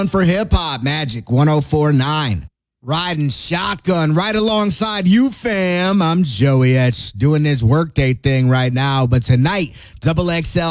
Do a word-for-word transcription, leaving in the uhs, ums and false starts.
For hip hop, Magic one oh four point nine. Riding shotgun right alongside you, fam. I'm Joey Etch doing this workday thing right now. But tonight, Double X L